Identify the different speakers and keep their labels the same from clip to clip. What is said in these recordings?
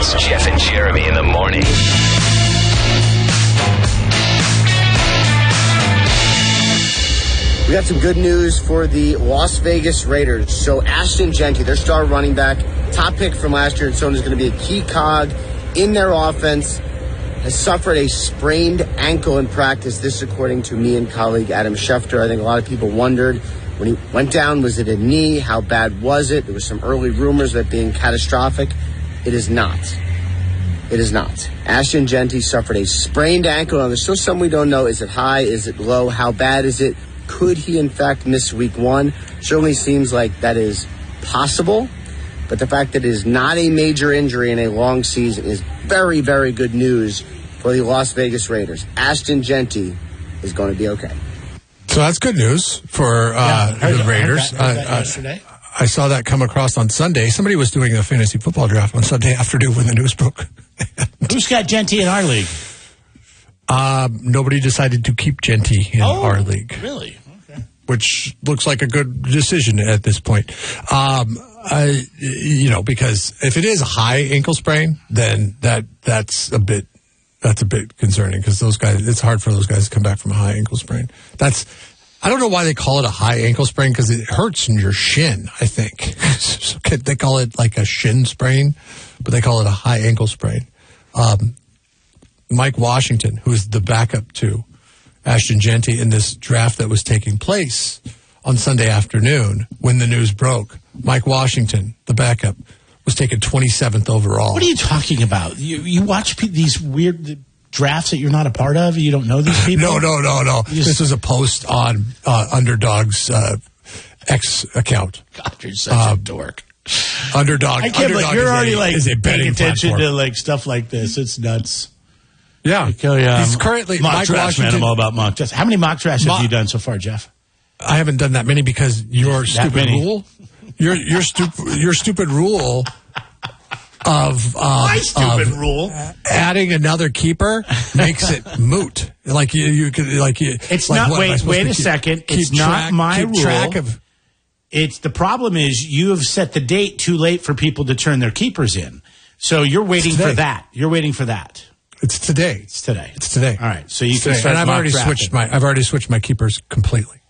Speaker 1: It's Jeff and Jeremy in the morning.
Speaker 2: We got some good news for the Las Vegas Raiders. So Ashton Jeanty, their star running back, top pick from last year, and so on, is going to be a key cog in their offense, has suffered a sprained ankle in practice. This according to me and colleague Adam Schefter. I think a lot of people wondered when he went down, was it a knee? How bad was it? There were some early rumors of it being catastrophic. It is not. It is not. Ashton Jeanty suffered a sprained ankle. Now, there's still some we don't know. Is it high? Is it low? How bad is it? Could he, in fact, miss week one? Certainly seems like that is possible. But the fact that it is not a major injury in a long season is very, very good news for the Las Vegas Raiders. Ashton Jeanty is going to be okay.
Speaker 3: So that's good news for the Raiders.
Speaker 4: I heard that yesterday.
Speaker 3: I saw that come across on Sunday. Somebody was doing a fantasy football draft on Sunday afternoon when the news broke.
Speaker 4: Who's got Jeanty in our league?
Speaker 3: Nobody decided to keep Jeanty in our league.
Speaker 4: Really? Okay.
Speaker 3: Which looks like a good decision at this point. Because if it is a high ankle sprain, then that's a bit concerning because those guys, it's hard for those guys to come back from a high ankle sprain. I don't know why they call it a high ankle sprain because it hurts in your shin, I think. They call it like a shin sprain, but they call it a high ankle sprain. Mike Washington, who is the backup to Ashton Jeanty in this draft that was taking place on Sunday afternoon when the news broke, Mike Washington, the backup, was taken 27th overall.
Speaker 4: What are you talking about? You watch these weird drafts that you're not a part of? You don't know these people?
Speaker 3: No. This was a post on Underdog's X account.
Speaker 4: God, you're such a dork.
Speaker 3: Underdog.
Speaker 4: I can't believe you're already paying attention
Speaker 3: platform.
Speaker 4: to stuff like this. It's nuts.
Speaker 3: Yeah.
Speaker 4: He's
Speaker 3: currently
Speaker 4: mock
Speaker 3: Mike
Speaker 4: drafts,
Speaker 3: Washington.
Speaker 4: man. I'm all about mock drafts. How many mock drafts have you done so far, Jeff?
Speaker 3: I haven't done that many because your stupid rule. Your stupid rule of
Speaker 4: my stupid rule
Speaker 3: adding another keeper makes it moot. Like you could
Speaker 4: It's not. Wait a second. It's not my rule.
Speaker 3: Track of.
Speaker 4: It's the problem is you have set the date too late for people to turn their keepers in. So you're waiting for that. You're waiting for that.
Speaker 3: It's today.
Speaker 4: It's today.
Speaker 3: It's today.
Speaker 4: All right. So you can start.
Speaker 3: And I've already switched my keepers completely.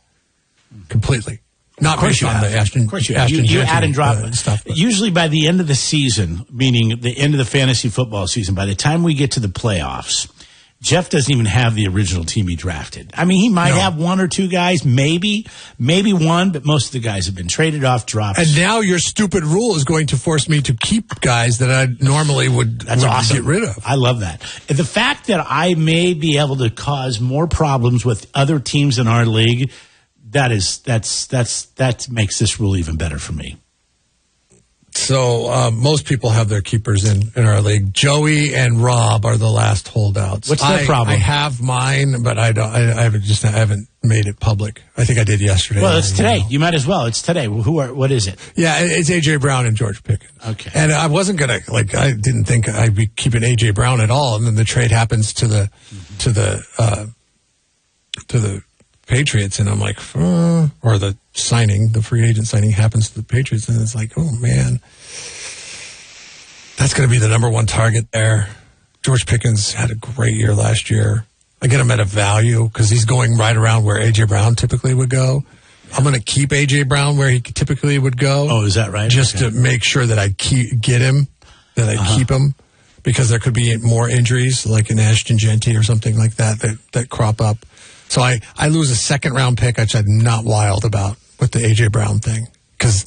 Speaker 3: Not based on the Ashton.
Speaker 4: Of course you add and drop
Speaker 3: stuff.
Speaker 4: Usually by the end of the season, meaning the end of the fantasy football season, by the time we get to the playoffs, Jeff doesn't even have the original team he drafted. I mean, he might have one or two guys, maybe one, but most of the guys have been traded off, dropped.
Speaker 3: And now your stupid rule is going to force me to keep guys that I normally would
Speaker 4: awesome.
Speaker 3: Get rid of.
Speaker 4: I love that. The fact that I may be able to cause more problems with other teams in our league, that makes this rule even better for me.
Speaker 3: So most people have their keepers in our league. Joey and Rob are the last holdouts.
Speaker 4: What's their problem?
Speaker 3: I have mine, but I haven't made it public. I think I did yesterday.
Speaker 4: Well, it's today. You might as well. It's today. What is it?
Speaker 3: Yeah, it's A.J. Brown and George Pickens.
Speaker 4: Okay.
Speaker 3: And I wasn't gonna I didn't think I'd be keeping A.J. Brown at all, and then the trade happens to the Patriots, and I'm like, or the free agent signing happens to the Patriots, and it's like, oh man, that's going to be the number one target there. George Pickens had a great year last year. I get him at a value because he's going right around where A.J. Brown typically would go. I'm going to keep A.J. Brown where he typically would go.
Speaker 4: Oh, is that right?
Speaker 3: Just to make sure that I keep him, because there could be more injuries like an Ashton Jeanty or something like that crop up. So I lose a second round pick, which I'm not wild about with the A.J. Brown thing. Because